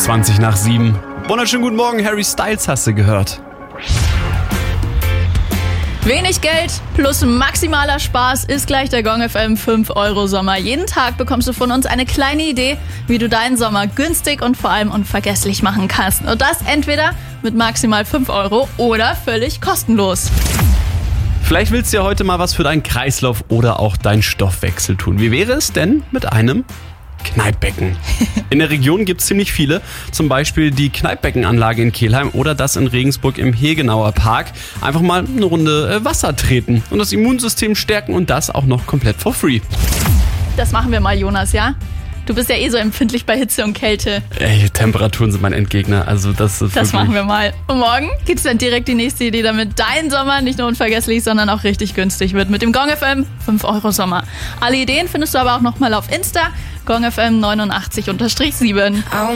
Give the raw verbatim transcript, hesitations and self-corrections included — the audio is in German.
zwanzig nach sieben. Wunderschönen guten Morgen, Harry Styles hast du gehört. Wenig Geld plus maximaler Spaß ist gleich der Gong F M fünf Euro Sommer. Jeden Tag bekommst du von uns eine kleine Idee, wie du deinen Sommer günstig und vor allem unvergesslich machen kannst. Und das entweder mit maximal fünf Euro oder völlig kostenlos. Vielleicht willst du ja heute mal was für deinen Kreislauf oder auch deinen Stoffwechsel tun. Wie wäre es denn mit einem Kneippbecken? In der Region gibt es ziemlich viele, zum Beispiel die Kneippbeckenanlage in Kelheim oder das in Regensburg im Hegenauer Park. Einfach mal eine Runde Wasser treten und das Immunsystem stärken und das auch noch komplett for free. Das machen wir mal, Jonas, ja? Du bist ja eh so empfindlich bei Hitze und Kälte. Ey, Temperaturen sind mein Endgegner, also das ist Das wirklich... machen wir mal. Und morgen gibt's dann direkt die nächste Idee, damit dein Sommer nicht nur unvergesslich, sondern auch richtig günstig wird. Mit dem Gong F M fünf Euro Sommer. Alle Ideen findest du aber auch nochmal auf Insta, Gong F M neunundachtzig sieben.